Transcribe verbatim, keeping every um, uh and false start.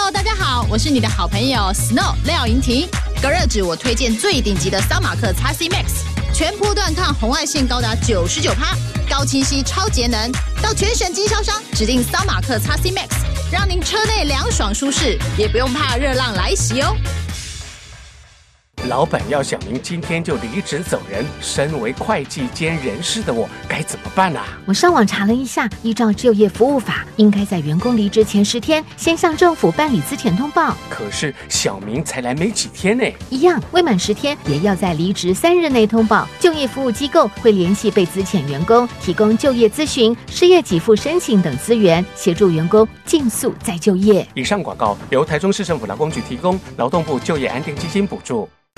Hello， 大家好，我是你的好朋友 Snow 廖莹婷。隔热纸我推荐最顶级的桑马克 X C Max， 全波段抗红外线高达 百分之九十九， 高清晰超节能。到全省经销商指定桑马克 X C Max， 让您车内凉爽舒适，也不用怕热浪来袭哦。 老板要小明今天就离职走人，身为会计兼人事的我该怎么办啊？ 我上网查了一下，依照就业服务法，应该在员工离职前十天先向政府办理资遣通报。 可是小明才来没几天呢， 一样未满十天也要在离职三日内通报。就业服务机构会联系被资遣员工，提供就业咨询、失业给付申请等资源，协助员工尽速再就业。 以上广告由台中市政府劳工局提供，劳动部就业安定基金补助。